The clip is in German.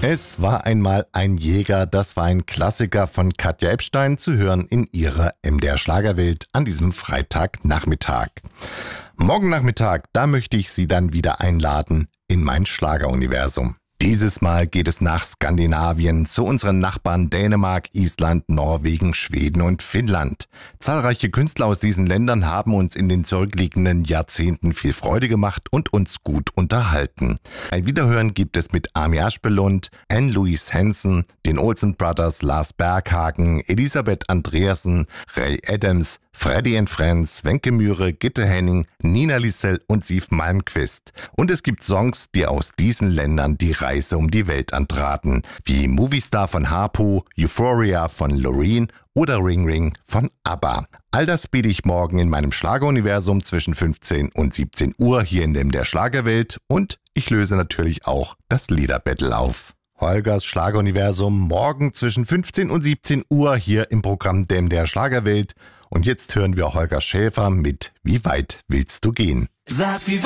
Es war einmal ein Jäger, das war ein Klassiker von Katja Epstein, zu hören in ihrer MDR Schlagerwelt an diesem Freitagnachmittag. Morgen Nachmittag, da möchte ich Sie dann wieder einladen in mein Schlageruniversum. Dieses Mal geht es nach Skandinavien zu unseren Nachbarn Dänemark, Island, Norwegen, Schweden und Finnland. Zahlreiche Künstler aus diesen Ländern haben uns in den zurückliegenden Jahrzehnten viel Freude gemacht und uns gut unterhalten. Ein Wiederhören gibt es mit Ami Aspelund, Anne-Louise Hansen, den Olsen Brothers, Lars Berghagen, Elisabeth Andreasen, Ray Adams, Freddy and Friends, Wenke Mühre, Gitte Henning, Nina Lisel und Siv Malmquist. Und es gibt Songs, die aus diesen Ländern die Reise um die Welt antraten, wie Movistar von Harpo, Euphoria von Loreen oder Ring Ring von ABBA. All das biete ich morgen in meinem Schlageruniversum zwischen 15 und 17 Uhr hier in der Schlagerwelt, und ich löse natürlich auch das Liederbattle auf. Holgers Schlageruniversum morgen zwischen 15 und 17 Uhr hier im Programm der Schlagerwelt. Und jetzt hören wir Holger Schäfer mit Wie weit willst du gehen? Sag, wie